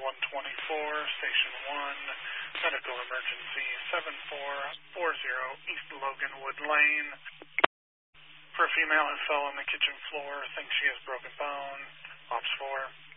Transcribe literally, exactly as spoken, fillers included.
one twenty-four, Station one, medical emergency seven four four zero, East Loganwood Lane. For a female who fell on the kitchen floor, thinks she has broken bone. Ops four.